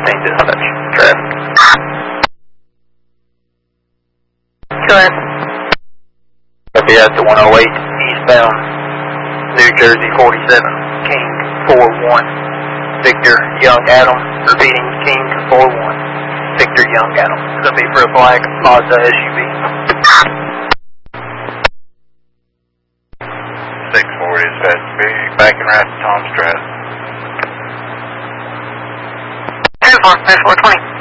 15 dispatch. Traffic. Go ahead. Copy out to 108 eastbound New Jersey 47 King 41 Victor Young Adam. Repeating King 41 Victor Young Adam. It's going to be for a black Mazda SUV. 640 dispatch. Be backing right to Tom's Drive. 10-4, 420.